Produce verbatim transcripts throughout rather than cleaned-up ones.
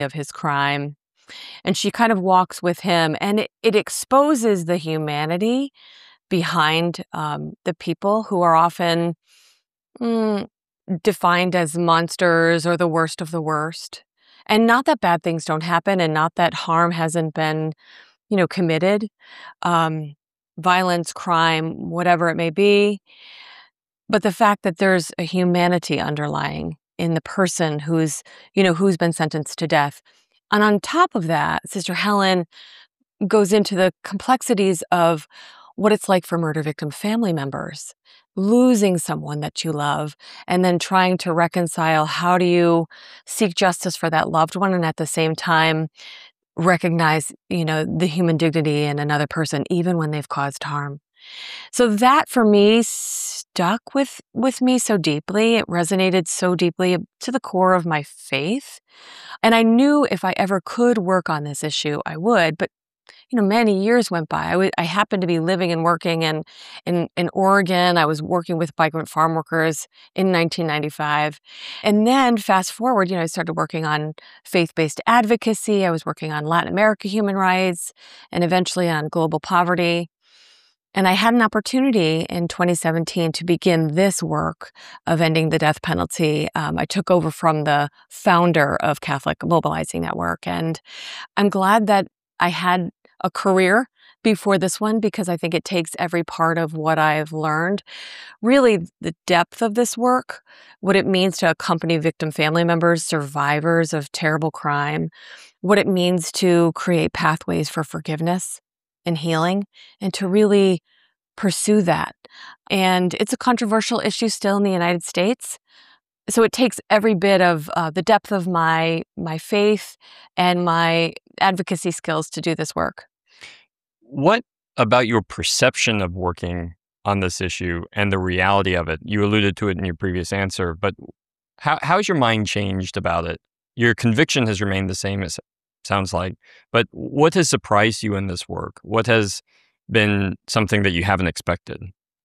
of his crime. And she kind of walks with him, and it, it exposes the humanity behind um, the people who are often mm, defined as monsters or the worst of the worst. And not that bad things don't happen, and not that harm hasn't been, you know, committed, um, violence, crime, whatever it may be. But the fact that there's a humanity underlying in the person who's, you know, who's been sentenced to death. And on top of that, Sister Helen goes into the complexities of what it's like for murder victim family members, losing someone that you love, and then trying to reconcile how do you seek justice for that loved one and at the same time recognize, you know, the human dignity in another person, even when they've caused harm. So that for me stuck with with me so deeply. It resonated so deeply to the core of my faith. And I knew if I ever could work on this issue, I would. But you know, many years went by. I, w- I happened to be living and working in, in in Oregon. I was working with migrant farm workers in nineteen ninety-five. And then fast forward, you know, I started working on faith-based advocacy. I was working on Latin America human rights and eventually on global poverty. And I had an opportunity in twenty seventeen to begin this work of ending the death penalty. Um, I took over from the founder of Catholic Mobilizing Network. And I'm glad that I had a career before this one, because I think it takes every part of what I've learned. Really, the depth of this work, what it means to accompany victim family members, survivors of terrible crime, what it means to create pathways for forgiveness and healing, and to really pursue that. And it's a controversial issue still in the United States. So it takes every bit of uh, the depth of my my faith and my advocacy skills to do this work. What about your perception of working on this issue and the reality of it? You alluded to it in your previous answer, but how how has your mind changed about it? Your conviction has remained the same, as it sounds like, but what has surprised you in this work? What has been something that you haven't expected?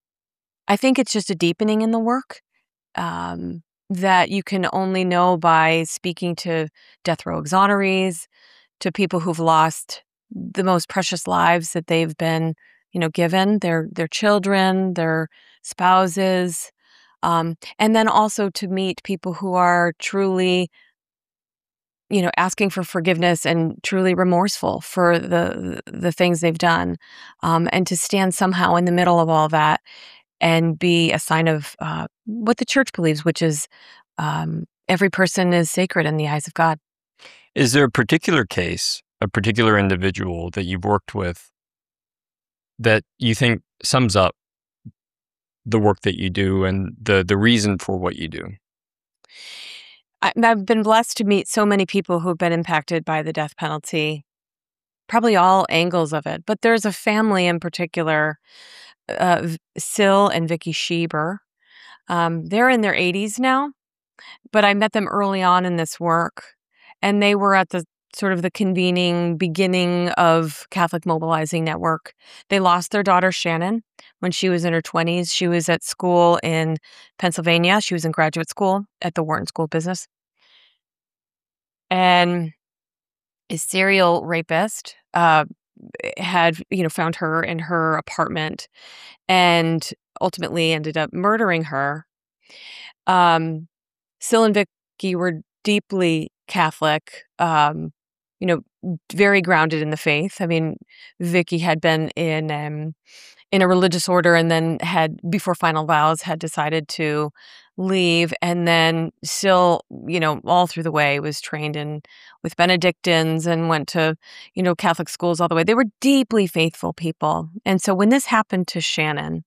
I think it's just a deepening in the work um, that you can only know by speaking to death row exonerees, to people who've lost the most precious lives that they've been, you know, given, their their children, their spouses, um, and then also to meet people who are truly, you know, asking for forgiveness and truly remorseful for the the things they've done, um, and to stand somehow in the middle of all that and be a sign of uh, what the church believes, which is um, every person is sacred in the eyes of God. Is there a particular case, a particular individual that you've worked with that you think sums up the work that you do and the the reason for what you do? I, I've been blessed to meet so many people who've been impacted by the death penalty, probably all angles of it. But there's a family in particular, uh, V- Sil and Vicky Schieber. Um, they're in their eighties now, but I met them early on in this work, and they were at the sort of the convening beginning of Catholic Mobilizing Network. They lost their daughter Shannon when she was in her twenties. She was at school in Pennsylvania. She was in graduate school at the Wharton School of Business. And a serial rapist uh, had, you know, found her in her apartment and ultimately ended up murdering her. Um, Sil and Vicky were deeply Catholic, um, you know, very grounded in the faith. I mean, Vicky had been in um, in a religious order and then had, before final vows, had decided to leave. And then still, you know, all through the way was trained in with Benedictines and went to, you know, Catholic schools all the way. They were deeply faithful people. And so when this happened to Shannon,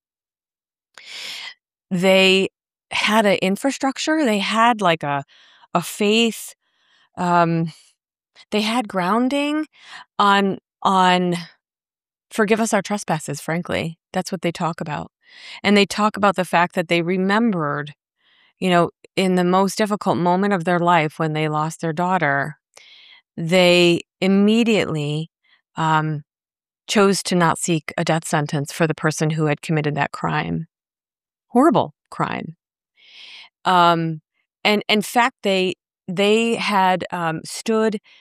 they had an infrastructure. They had like a a faith. Um, they had grounding on on forgive us our trespasses, frankly. That's what they talk about. And they talk about the fact that they remembered, you know, in the most difficult moment of their life when they lost their daughter, they immediately um, chose to not seek a death sentence for the person who had committed that crime. Horrible crime. Um, and in fact, they they had um, stood